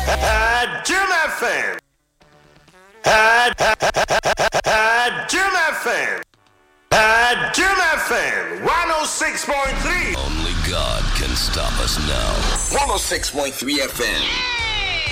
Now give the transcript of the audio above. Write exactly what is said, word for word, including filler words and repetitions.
Jim F M. Jim F M. Jim F M. one oh six point three. Only God can stop us now. one oh six point three F M.